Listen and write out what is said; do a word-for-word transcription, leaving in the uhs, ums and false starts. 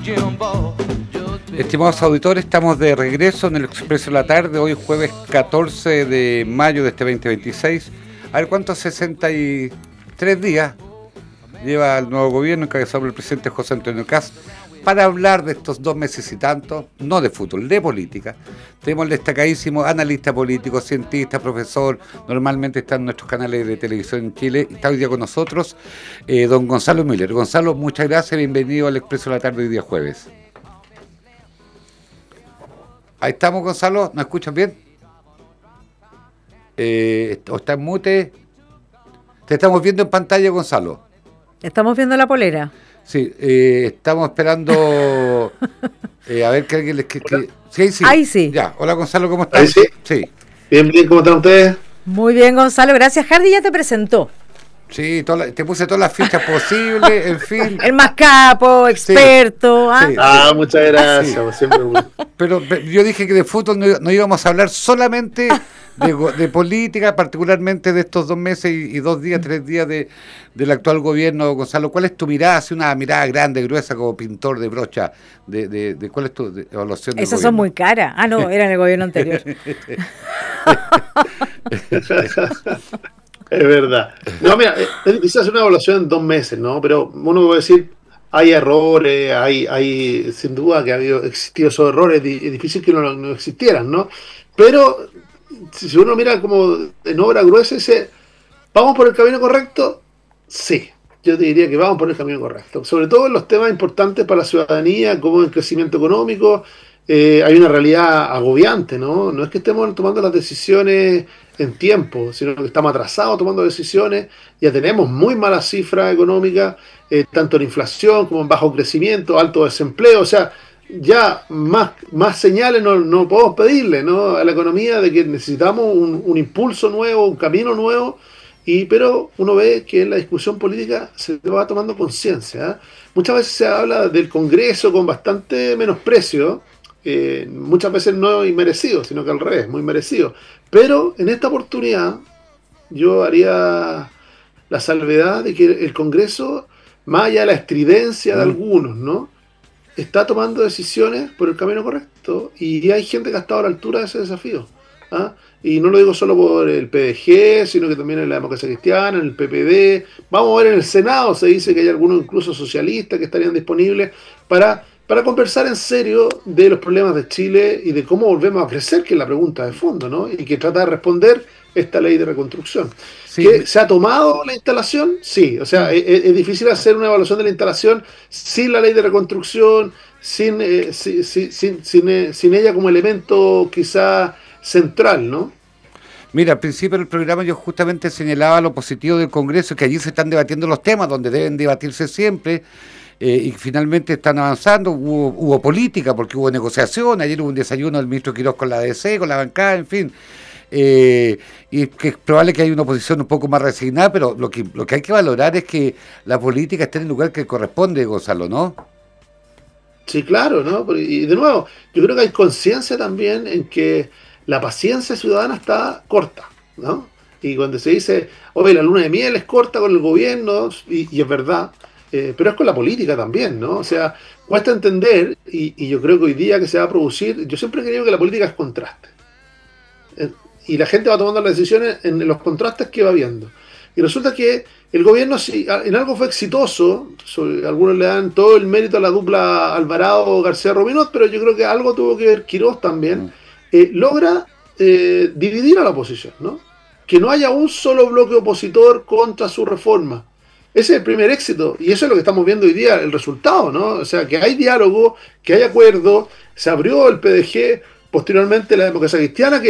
Estimados auditores, estamos de regreso en el Expreso de la Tarde, hoy jueves catorce de mayo de este veinte veintiséis. A ver cuántos, sesenta y tres días lleva el nuevo gobierno encabezado por el presidente José Antonio Kast para hablar de estos dos meses y tanto, no de fútbol, de política. Tenemos el destacadísimo analista político, cientista, profesor, normalmente está en nuestros canales de televisión en Chile, está hoy día con nosotros, eh, don Gonzalo Müller. Gonzalo, muchas gracias, bienvenido al Expreso de la Tarde hoy día jueves. Ahí estamos, Gonzalo, ¿nos escuchas bien? Eh, ¿O está en mute? Te estamos viendo en pantalla, Gonzalo. Estamos viendo la polera. Sí, eh, estamos esperando eh, a ver que alguien les... Que, que, sí, ahí sí. Ahí sí. Ya, hola Gonzalo, ¿cómo estás? Ahí sí. Sí. Bien, bien, ¿cómo están ustedes? Muy bien, Gonzalo, gracias. Hardy ya te presentó. Sí, toda la, te puse todas las fichas posibles, en fin. El más capo, experto. Sí, ¿ah? sí. Ah, muchas gracias. Sí. Siempre... Pero, pero yo dije que de fútbol no, no íbamos a hablar solamente de, de política, particularmente de estos dos meses y, y dos días, tres días de, del actual gobierno. Gonzalo, ¿cuál es tu mirada? Hace una mirada grande, gruesa, como pintor de brocha. De, de, de ¿Cuál es tu de, evaluación del Esas gobierno? son muy caras. Ah, no, era en el gobierno anterior. Es verdad. No, mira, es difícil hacer una evaluación en dos meses, ¿no? Pero uno puede decir, hay errores, hay, hay sin duda que ha habido existido esos errores, es difícil que no, no existieran, ¿no? Pero si uno mira como en obra gruesa, dice, ¿vamos por el camino correcto? Sí, yo te diría que vamos por el camino correcto. Sobre todo en los temas importantes para la ciudadanía, como el crecimiento económico, eh, hay una realidad agobiante, ¿no? No es que estemos tomando las decisiones en tiempo, sino que estamos atrasados tomando decisiones, ya tenemos muy malas cifras económicas, eh, tanto en inflación como en bajo crecimiento, alto desempleo, o sea, ya más, más señales no, no podemos pedirle, ¿no? A la economía de que necesitamos un, un impulso nuevo, un camino nuevo, y pero uno ve que en la discusión política se va tomando conciencia, ¿eh? Muchas veces se habla del Congreso con bastante menosprecio, eh, muchas veces no inmerecido, sino que al revés, muy merecido. Pero en esta oportunidad yo haría la salvedad de que el Congreso, más allá de la estridencia de algunos, ¿no?, está tomando decisiones por el camino correcto y hay gente que ha estado a la altura de ese desafío, ¿ah? Y no lo digo solo por el P D G, sino que también en la Democracia Cristiana, en el P P D. Vamos a ver en el Senado, se dice que hay algunos incluso socialistas que estarían disponibles para... para conversar en serio de los problemas de Chile y de cómo volvemos a crecer, que es la pregunta de fondo, ¿no? Y que trata de responder esta ley de reconstrucción. Sí. ¿Que se ha tomado la instalación? Sí, o sea, es, es difícil hacer una evaluación de la instalación sin la ley de reconstrucción, sin, eh, sin, sin, sin, sin, eh, sin ella como elemento quizá central, ¿no? Mira, al principio del programa yo justamente señalaba lo positivo del Congreso, que allí se están debatiendo los temas donde deben debatirse siempre. Eh, y finalmente están avanzando, hubo, hubo política porque hubo negociación, ayer hubo un desayuno del ministro Quirós con la A D C, con la bancada, en fin, eh, y que es probable que haya una oposición un poco más resignada, pero lo que, lo que hay que valorar es que la política esté en el lugar que corresponde, Gonzalo, ¿no? Sí, claro, ¿no? Y de nuevo, yo creo que hay conciencia también en que la paciencia ciudadana está corta, ¿no? Y cuando se dice, oye, la luna de miel es corta con el gobierno, y, y es verdad, Eh, pero es con la política también, ¿no? O sea, cuesta entender, y, y yo creo que hoy día que se va a producir, yo siempre he creído que la política es contraste. Eh, y la gente va tomando las decisiones en los contrastes que va viendo. Y resulta que el gobierno, si en algo fue exitoso, sobre, algunos le dan todo el mérito a la dupla Alvarado-García-Robinot, pero yo creo que algo tuvo que ver Quirós también, eh, logra eh, dividir a la oposición, ¿no? Que no haya un solo bloque opositor contra su reforma. Ese es el primer éxito, y eso es lo que estamos viendo hoy día, el resultado, ¿no? O sea, que hay diálogo, que hay acuerdo, se abrió el P D G, posteriormente la Democracia Cristiana, que